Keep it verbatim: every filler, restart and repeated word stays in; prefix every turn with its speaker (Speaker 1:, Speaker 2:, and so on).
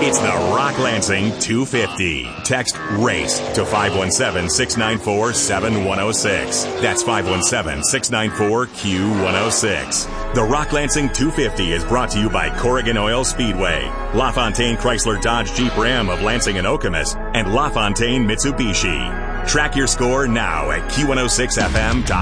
Speaker 1: It's the Rock Lansing two fifty. Text RACE to five one seven, six nine four, seven one zero six. That's five one seven, six nine four, Q one zero six. The Rock Lansing two fifty is brought to you by Corrigan Oil Speedway, LaFontaine Chrysler Dodge Jeep Ram of Lansing and Okemos, and LaFontaine Mitsubishi. Track your score now at Q one oh six F M dot com.